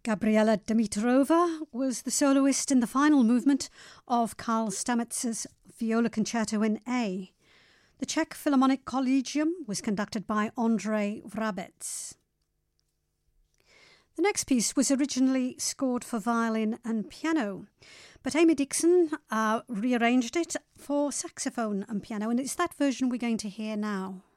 Gabriela Dimitrova was the soloist in the final movement of Karl Stammetz's Viola Concerto in A. The Czech Philharmonic Collegium was conducted by Andrei Vrabec. The next piece was originally scored for violin and piano, but Amy Dixon rearranged it for saxophone and piano, and it's that version we're going to hear now.